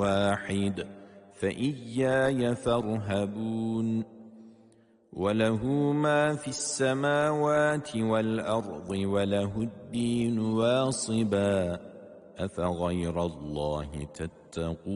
واحد فإياي فارهبون وله ما في السماوات والأرض وله الدين واصبا أفغير الله تتقون